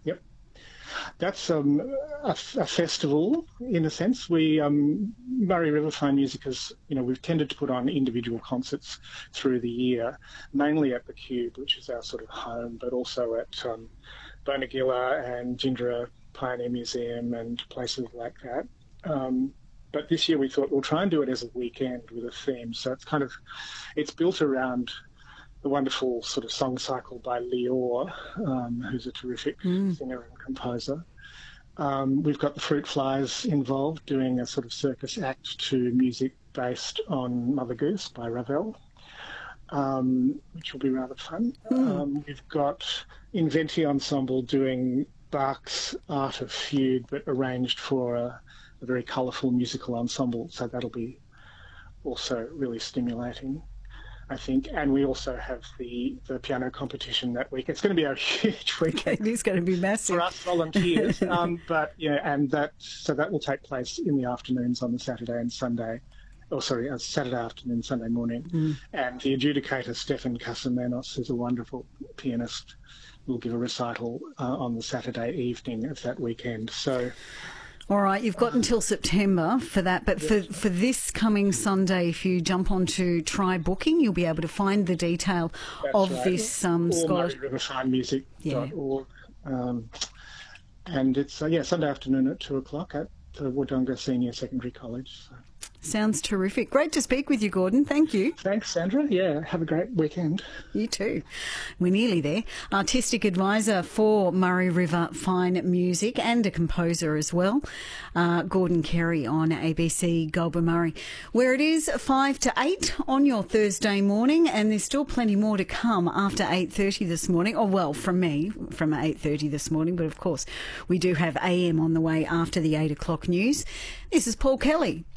Yep. That's a festival in a sense. We Murray River Fine Music has, we've tended to put on individual concerts through the year, mainly at the Cube, which is our sort of home, but also at Bonagilla and Gindra Pioneer Museum and places like that. But this year we thought we'll try and do it as a weekend with a theme. So it's built around the wonderful sort of song cycle by Lior, who's a terrific singer and composer. We've got the Fruit Flies involved doing a sort of circus act to music based on Mother Goose by Ravel, which will be rather fun. We've got Inventi Ensemble doing Bach's Art of Fugue, but arranged for a very colourful musical ensemble, so that'll be also really stimulating, I think. And we also have the piano competition that week. It's going to be a huge weekend. It is going to be massive for us volunteers. But that will take place in the afternoons on the Saturday and Sunday. Saturday afternoon, Sunday morning. And the adjudicator, Stefan Casamenos, who's a wonderful pianist, will give a recital on the Saturday evening of that weekend. So, all right, you've got until September for that, but for this coming Sunday, if you jump onto Try Booking, you'll be able to find the detail of this Scottish riverfinemusic.org. And it's Sunday afternoon at 2:00 at the Wodonga Senior Secondary College. So. Sounds terrific. Great to speak with you, Gordon. Thank you. Thanks, Sandra. Yeah, have a great weekend. You too. We're nearly there. Artistic advisor for Murray River Fine Music and a composer as well, Gordon Carey on ABC Goulburn Murray, where it is 5 to 8 on your Thursday morning, and there's still plenty more to come after 8:30 this morning. Oh, well, from me, from 8:30 this morning, but of course we do have AM on the way after the 8 o'clock news. This is Paul Kelly.